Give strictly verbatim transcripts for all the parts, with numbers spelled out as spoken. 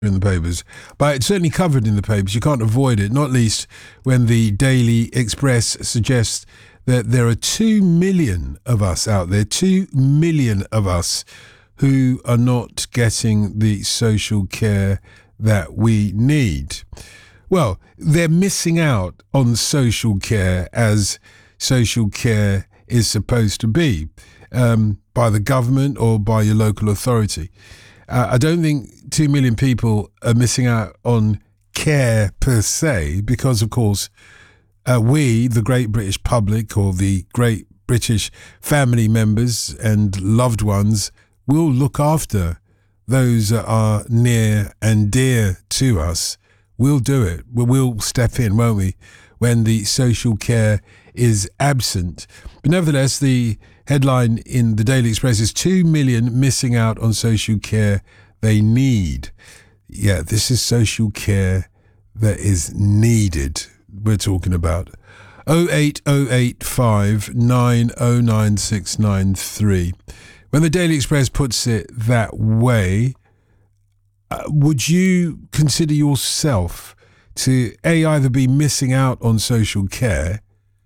in the papers, but it's certainly covered in the papers. You can't avoid it, not least when the Daily Express suggests that there are two million of us out there, two million of us who are not getting the social care that we need. Well, they're missing out on social care as social care is supposed to be, um, by the government or by your local authority. Uh, I don't think two million people are missing out on care per se, because, of course, uh, we, the great British public or the great British family members and loved ones, will look after those that are near and dear to us. We'll do it. We'll step in, won't we, when the social care is absent. But nevertheless, the headline in the Daily Express is two million missing out on social care they need. Yeah, this is social care that is needed we're talking about. oh eight oh eight five nine oh nine six nine three. When the Daily Express puts it that way, uh, would you consider yourself to A, either be missing out on social care,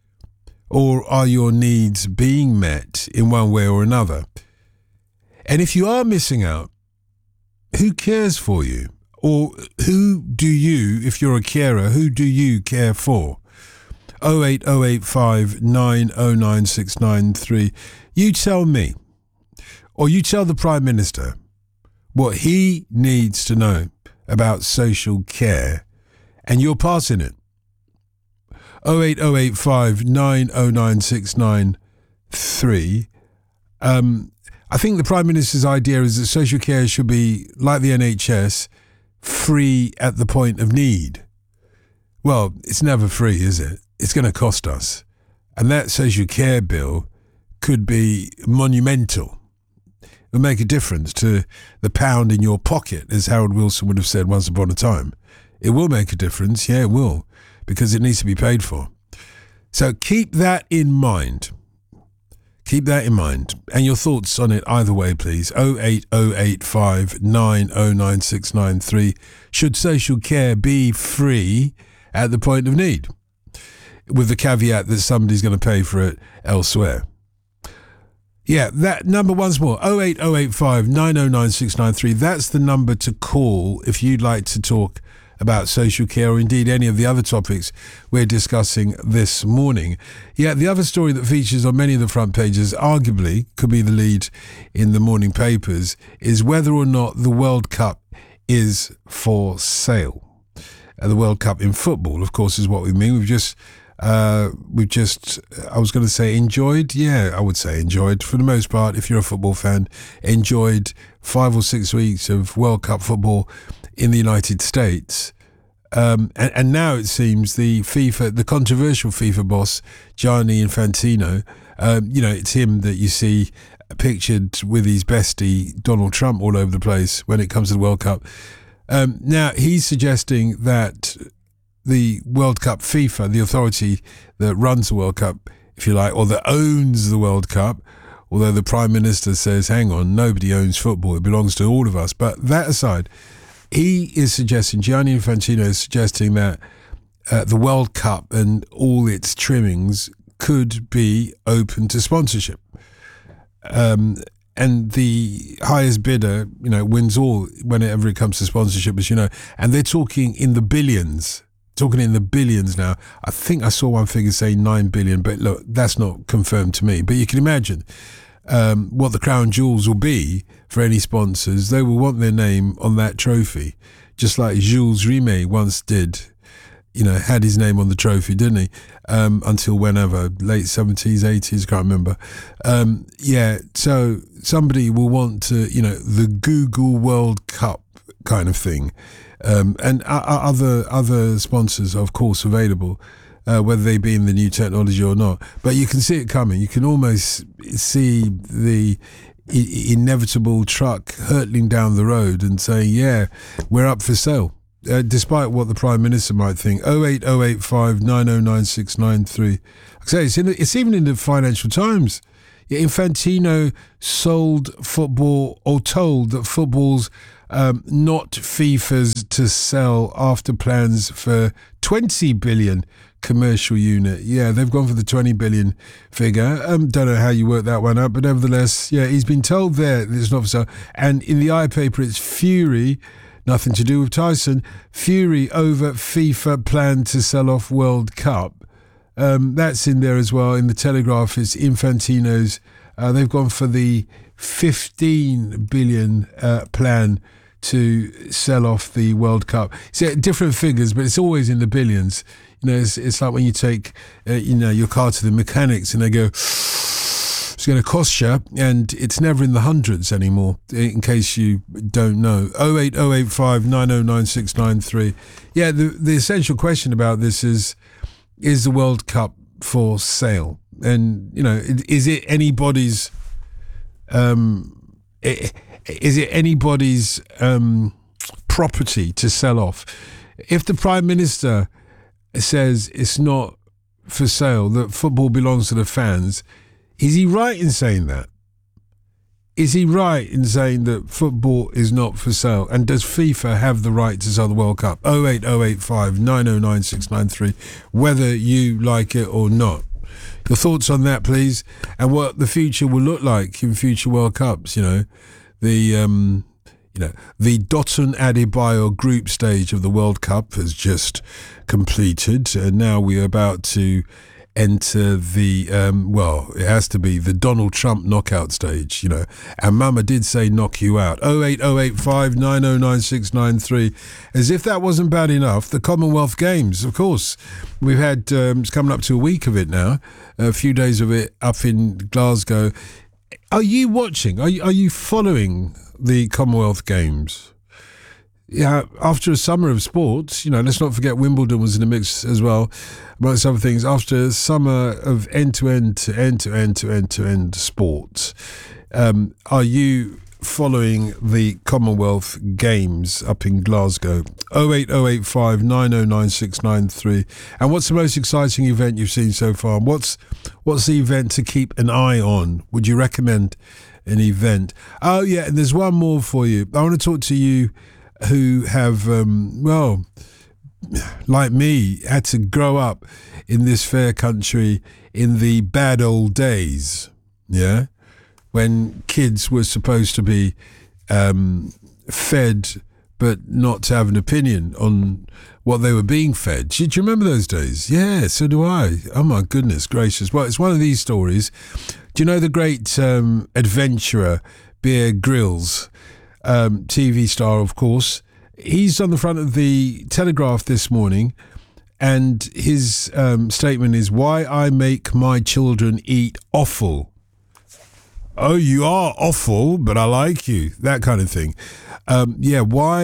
or are your needs being met in one way or another? And if you are missing out, who cares for you? Or who do you, if you're a carer, who do you care for? oh eight oh eight five nine oh nine six nine three. You tell me, or you tell the Prime Minister what he needs to know about social care, and you're passing it. oh eight oh eight five nine oh nine six nine three. Um, I think the Prime Minister's idea is that social care should be, like the N H S, free at the point of need. Well, it's never free, is it? It's going to cost us. And that social care bill could be monumental. It'll make a difference to the pound in your pocket, as Harold Wilson would have said once upon a time. It will make a difference, yeah, it will, because it needs to be paid for. So keep that in mind. Keep that in mind. And your thoughts on it either way, please. oh eight oh eight five nine oh nine six nine three. Should social care be free at the point of need? With the caveat that somebody's going to pay for it elsewhere. Yeah, that number once more, oh eight oh eight five nine oh nine six nine three. That's the number to call if you'd like to talk about social care, or indeed any of the other topics we're discussing this morning. Yeah, the other story that features on many of the front pages, arguably could be the lead in the morning papers, is whether or not the World Cup is for sale. Uh, the World Cup in football, of course, is what we mean. We've just, uh, we've just, I was going to say enjoyed. Yeah, I would say enjoyed for the most part. If you're a football fan, enjoyed five or six weeks of World Cup football in the United States. Um, and, and now it seems the FIFA, the controversial FIFA boss, Gianni Infantino, um, you know, it's him that you see pictured with his bestie, Donald Trump, all over the place when it comes to the World Cup. Um, now, he's suggesting that the World Cup, FIFA, the authority that runs the World Cup, if you like, or that owns the World Cup, although the Prime Minister says, hang on, nobody owns football, it belongs to all of us. But that aside, he is suggesting, Gianni Infantino is suggesting that uh, the World Cup and all its trimmings could be open to sponsorship. Um, and the highest bidder, you know, wins all whenever it comes to sponsorship, as you know. And they're talking in the billions, talking in the billions now. I think I saw one figure say nine billion, but look, that's not confirmed to me. But you can imagine Um, what the crown jewels will be for any sponsors. They will want their name on that trophy, just like Jules Rimet once did. You know, had his name on the trophy, didn't he? Um, until whenever, late seventies, eighties, can't remember. Um, yeah, so somebody will want to, you know, the Google World Cup kind of thing. Um, and uh, other other sponsors are, of course, available. Uh, whether they be in the new technology or not. But you can see it coming. You can almost see the I- inevitable truck hurtling down the road and saying, yeah, we're up for sale. Uh, despite what the Prime Minister might think. oh eight oh eight five nine oh nine six nine three. Like I say, it's, in the, it's even in the Financial Times. Infantino sold football, or told that football's um, not FIFA's to sell after plans for twenty billion commercial unit. Yeah, they've gone for the twenty billion figure. Um, don't know how you work that one out, but nevertheless, yeah, he's been told there that it's not for sale. And in the I paper, it's Fury, nothing to do with Tyson, Fury over FIFA plan to sell off World Cup. Um, that's in there as well. In the Telegraph, it's Infantino's. Uh, they've gone for the fifteen billion uh, plan to sell off the World Cup. So different figures, but it's always in the billions. You know, it's, it's like when you take, uh, you know, your car to the mechanics and they go, it's going to cost you, and it's never in the hundreds anymore, in case you don't know. oh eight oh eight five nine oh nine six nine three. Yeah, the, the essential question about this is, is the World Cup for sale? And, you know, is it anybody's, um, is it anybody's um, property to sell off? If the Prime Minister says it's not for sale, that football belongs to the fans, is he right in saying that? Is he right in saying that football is not for sale? And does FIFA have the right to sell the World Cup? oh eight oh eight five nine oh nine six nine three, whether you like it or not. Your thoughts on that, please, and what the future will look like in future World Cups. You know, the um, you know the Dotun Adebayo group stage of the World Cup has just completed, and now we're about to enter the um, well, it has to be the Donald Trump knockout stage. You know, and Mama did say knock you out. oh eight oh eight five nine oh nine six nine three. As if that wasn't bad enough, the Commonwealth Games, of course, we've had um, it's coming up to a week of it now. A few days of it up in Glasgow. Are you watching? Are you, are you following the Commonwealth Games? Yeah, after a summer of sports, you know, let's not forget Wimbledon was in the mix as well, amongst other things. After a summer of end-to-end to end-to-end to end-to-end sports, um, are you following the Commonwealth Games up in Glasgow? oh eight oh eight five nine oh nine six nine three. And what's the most exciting event you've seen so far? What's what's the event to keep an eye on? Would you recommend an event? Oh yeah, and there's one more for you. I want to talk to you who have, um, well, like me, had to grow up in this fair country in the bad old days, yeah, when kids were supposed to be um, fed but not to have an opinion on what they were being fed. Do you remember those days? Yeah, so do I. Oh my goodness gracious. Well, it's one of these stories. Do you know the great um, adventurer Bear Grylls? Um, T V star, of course. He's on the front of the Telegraph this morning, and his um, statement is, "Why I make my children eat offal." Oh, you are awful, but I like you. That kind of thing. Um, yeah, why